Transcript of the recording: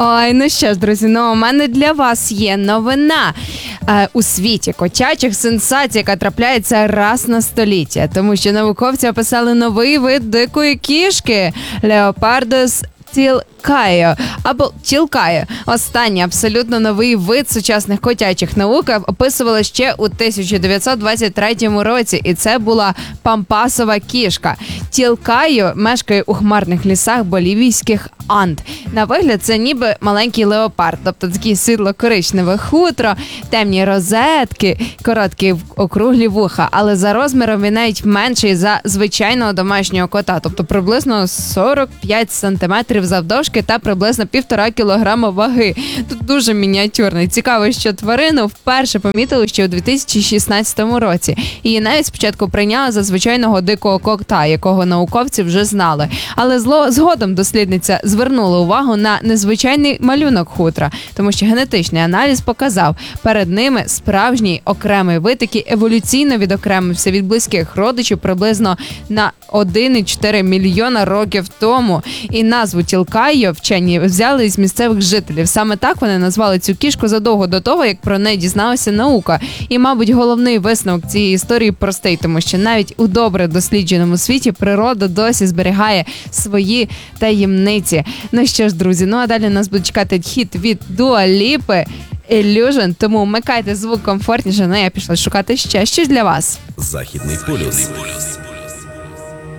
Ой, ну що ж, друзі, у мене для вас є новина. У світі котячих сенсацій, яка трапляється раз на століття, тому що науковці описали новий вид дикої кішки – Leopardus Тілкайо або Тілкайо. Останній абсолютно новий вид сучасних котячих наук описували ще у 1923 році, і це була пампасова кішка. Тілкайо мешкає у хмарних лісах болівійських Анд. На вигляд це ніби маленький леопард, тобто такі світло-коричневе хутро, темні розетки, короткі округлі вуха, але за розміром він навіть менший за звичайного домашнього кота, тобто приблизно 45 сантиметрів завдовжки та приблизно 1,5 кілограма ваги. Тут дуже мініатюрний. Цікаво, що тварину вперше помітили ще у 2016 році. Її навіть спочатку прийняли за звичайного дикого кота, якого науковці вже знали. Але згодом дослідниця звернула увагу на незвичайний малюнок хутра, тому що генетичний аналіз показав, перед ними справжній окремий вид, який еволюційно відокремився від близьких родичів приблизно на 1,4 мільйона років тому. І назву Тілкайо вчені взяли із місцевих жителів. Саме так вони назвали цю кішку задовго до того, як про неї дізналася наука. І, мабуть, головний висновок цієї історії простий, тому що навіть у добре дослідженому світі природа досі зберігає свої таємниці. Ну що ж, друзі, а далі нас буде чекати хіт від Дуа Ліпи Illusion, тому вмикайте звук комфортніше, я пішла шукати ще щось для вас. Західний полюс.